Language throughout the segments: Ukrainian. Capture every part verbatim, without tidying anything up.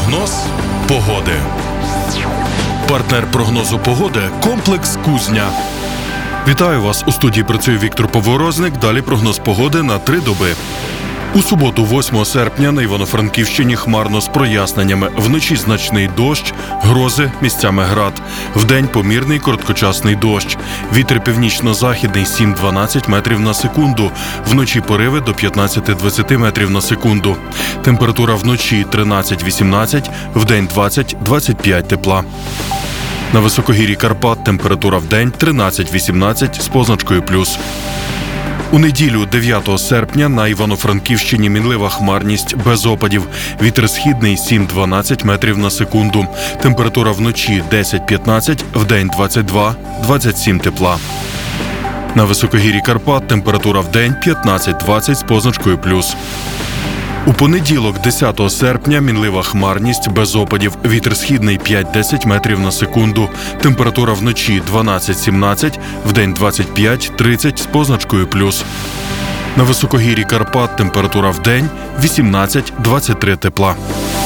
Прогноз погоди. Партнер прогнозу погоди – комплекс «Кузня». Вітаю вас! У студії працює Віктор Поворозник. Далі прогноз погоди на три доби. У суботу, восьмого серпня, на Івано-Франківщині хмарно з проясненнями. Вночі значний дощ, грози, місцями град. Вдень помірний короткочасний дощ. Вітер північно-західний сім-дванадцять метрів на секунду. Вночі пориви до п'ятнадцять-двадцять метрів на секунду. Температура вночі тринадцять-вісімнадцять, вдень двадцять-двадцять п'ять тепла. На високогір'ї Карпат температура вдень тринадцять-вісімнадцять з позначкою плюс. У неділю, дев'ятого серпня, на Івано-Франківщині мінлива хмарність без опадів. Вітер східний сім-дванадцять метрів на секунду. Температура вночі десять-п'ятнадцять, вдень двадцять два-двадцять сім тепла. На високогір'ї Карпат температура вдень п'ятнадцять-двадцять з позначкою плюс. У понеділок, десятого серпня, мінлива хмарність без опадів. Вітер східний п'ять-десять метрів на секунду. Температура вночі дванадцять-сімнадцять, вдень двадцять п'ять-тридцять з позначкою плюс. На високогір'ї Карпат температура вдень вісімнадцять-двадцять три тепла.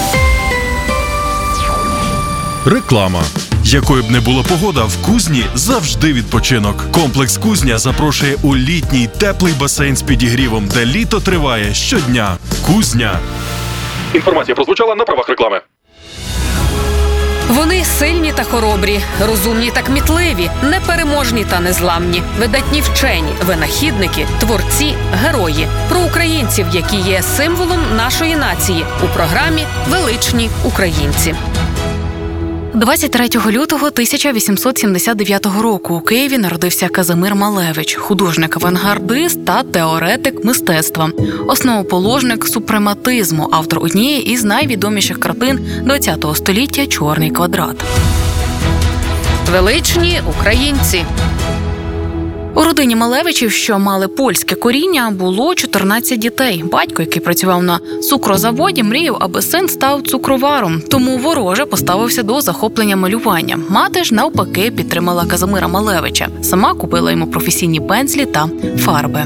Реклама. Якою б не була погода, в Кузні завжди відпочинок. Комплекс «Кузня» запрошує у літній теплий басейн з підігрівом, де літо триває щодня. Кузня. Інформація прозвучала на правах реклами. Вони сильні та хоробрі, розумні та кмітливі, непереможні та незламні, видатні вчені, винахідники, творці, герої. Про українців, які є символом нашої нації у програмі «Величні українці». двадцять третього лютого тисяча вісімсот сімдесят дев'ятого року у Києві народився Казимир Малевич, художник-авангардист та теоретик мистецтва, основоположник супрематизму, автор однієї із найвідоміших картин ХХ століття «Чорний квадрат». Величні українці. У родині Малевичів, що мали польське коріння, було чотирнадцять дітей. Батько, який працював на цукрозаводі, мріяв, аби син став цукроваром, тому вороже поставився до захоплення малювання. Мати ж, навпаки, підтримала Казимира Малевича. Сама купила йому професійні пензлі та фарби.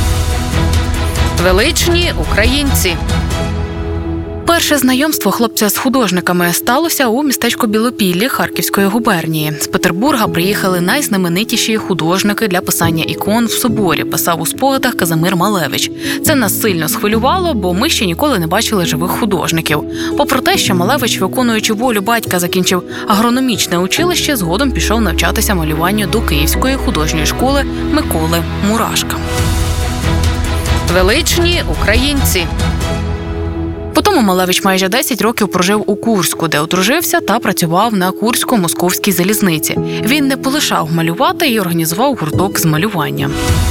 Величні українці. Перше знайомство хлопця з художниками сталося у містечку Білопіллі Харківської губернії. З Петербурга приїхали найзнаменитіші художники для писання ікон в соборі, писав у спогадах Казимир Малевич. Це нас сильно схвилювало, бо ми ще ніколи не бачили живих художників. Попри те, що Малевич, виконуючи волю батька, закінчив агрономічне училище, згодом пішов навчатися малюванню до Київської художньої школи Миколи Мурашка. Величні українці. Потім Малевич майже десять років прожив у Курську, де одружився та працював на Курсько-Московській залізниці. Він не полишав малювати і організував гурток з малювання.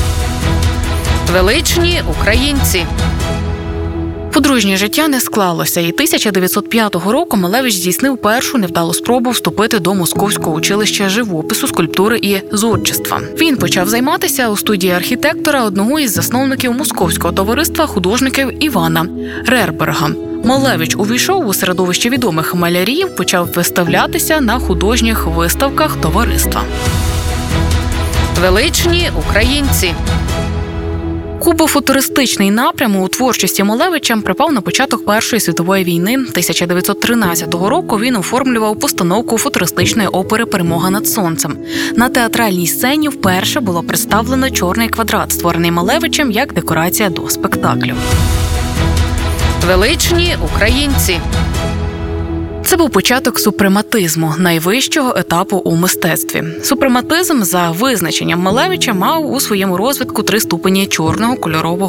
Величні українці. Подружнє життя не склалося, і тисяча дев'ятсот п'ятого року Малевич здійснив першу невдалу спробу вступити до Московського училища живопису, скульптури і зодчества. Він почав займатися у студії архітектора одного із засновників Московського товариства художників Івана Рерберга. Малевич увійшов у середовище відомих малярів, почав виставлятися на художніх виставках товариства. Величні українці. Кубофутуристичний напрям у творчості Малевича припав на початок Першої світової війни. тисяча дев'ятсот тринадцятого року він оформлював постановку футуристичної опери «Перемога над сонцем». На театральній сцені вперше було представлено «Чорний квадрат», створений Малевичем як декорація до спектаклю. Величні українці. Це був початок супрематизму, найвищого етапу у мистецтві. Супрематизм, за визначенням Малевича, мав у своєму розвитку три ступені чорного кольорового